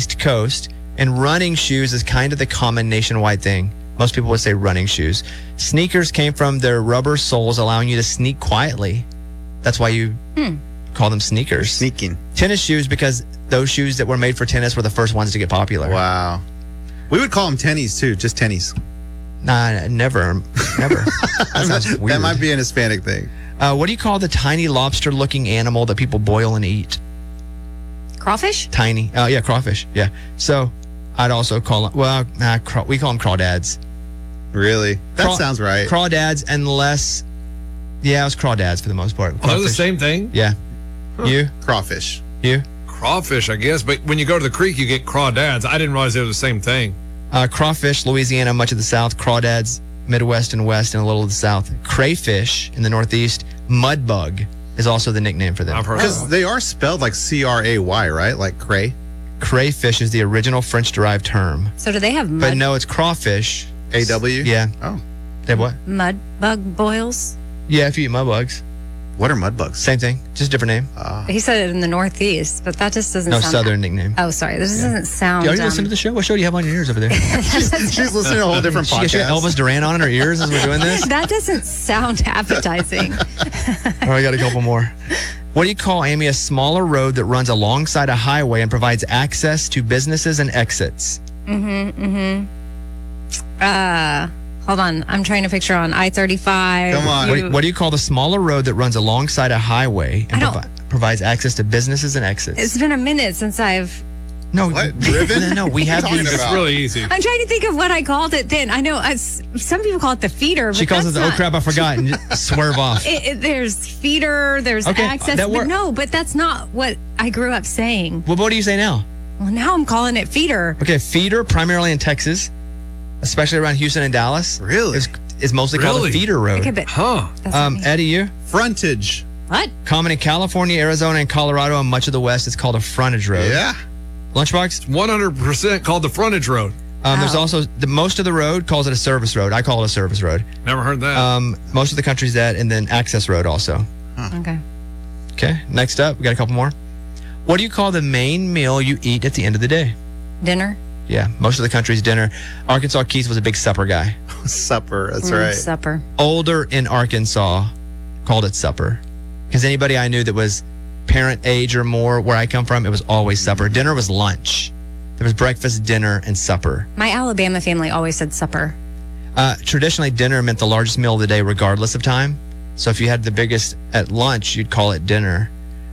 East Coast, and running shoes is kind of the common nationwide thing. Most people would say running shoes. Sneakers came from their rubber soles, allowing you to sneak quietly. That's why you call them sneakers. Sneaking. Tennis shoes, because those shoes that were made for tennis were the first ones to get popular. Wow. We would call them tennies too, just tennies. Nah, never. That sounds weird. That might be an Hispanic thing. What do you call the tiny lobster-looking animal that people boil and eat? Crawfish? Tiny. Yeah, crawfish. Yeah. So I'd also call it, we call them crawdads. Really? That sounds right. Crawdads, unless, yeah, it was crawdads for the most part. Oh, they're the same thing? Yeah. Huh. You? Crawfish. You? Crawfish, I guess. But when you go to the creek, you get crawdads. I didn't realize they were the same thing. Crawfish, Louisiana, much of the South. Crawdads, Midwest and West, and a little of the South. Crayfish in the Northeast. Mudbug is also the nickname for them. I've heard of Because they are spelled like C-R-A-Y, right? Like cray. Crayfish is the original French-derived term. So do they have But no, it's crawfish. A-W? Yeah. Oh. They have what? mud bug boils? Yeah, if you eat mudbugs. What are mud bugs? Same thing, just different name. He said it in the Northeast, but that just doesn't No, sound... southern nickname. Oh, sorry. This doesn't sound... Are you listening to the show? What show do you have on your ears over there? She's listening to a whole different She got your podcast. Elvis Duran on in her ears as we're doing this? That doesn't sound appetizing. All right, I got a couple more. What do you call, Amy, a smaller road that runs alongside a highway and provides access to businesses and exits? Hold on. I'm trying to picture on I-35. Come on. What do you call the smaller road that runs alongside a highway and provides access to businesses and exits? It's been a minute since I've... No, What? Driven? no, we have What are you these. talking It's about? really easy. I'm trying to think of what I called it then. I know some people call it the feeder. But She calls it that's the, oh not- crap, I forgot, and just swerve off. There's feeder, there's Okay, access. that But no, but that's not what I grew up saying. Well, what do you say now? Well, now I'm calling it feeder. Okay, feeder, primarily in Texas, especially around Houston and Dallas. Really? Is mostly called a Really? feeder road. Okay, but Huh. that's not me. Eddie, you? Frontage. What? Common in California, Arizona, and Colorado, and much of the West, it's called a frontage road. Yeah. Lunchbox? 100% called the frontage road. There's also, most of the road calls it a service road. I call it a service road. Never heard that. Most of the country's that, and then access road also. Okay. Okay, next up, we got a couple more. What do you call the main meal you eat at the end of the day? Dinner? Yeah, most of the country's dinner. Arkansas Keith was a big supper guy. Supper. That's right. Supper. Older in Arkansas called it supper. Because anybody I knew that was parent age or more where I come from, it was always supper. Dinner was lunch. There was breakfast, dinner, and supper. My Alabama family always said supper. Traditionally, dinner meant the largest meal of the day regardless of time. So if you had the biggest at lunch, you'd call it dinner.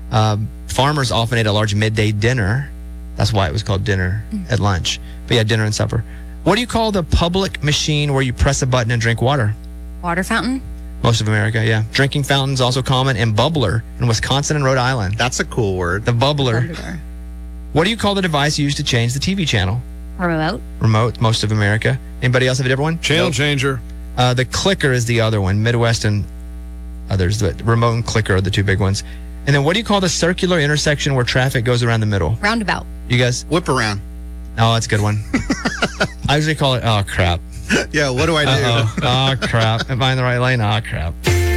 Farmers often ate a large midday dinner. That's why it was called dinner at lunch. But yeah, dinner and supper. What do you call the public machine where you press a button and drink water? Water fountain? Most of America, yeah. Drinking fountains also common, and bubbler in Wisconsin and Rhode Island. That's a cool word. The bubbler. Bubbler. What do you call the device used to change the TV channel? Remote? Remote, most of America. Anybody else have a different one? Channel changer. The clicker is the other one. Midwest and others. The remote and clicker are the two big ones. And then what do you call the circular intersection where traffic goes around the middle? Roundabout. You guys? Whip around. Oh, that's a good one. I usually call it, oh, crap. Yeah, what do I do? Uh-oh. Oh, crap. Am I in the right lane? Oh, crap.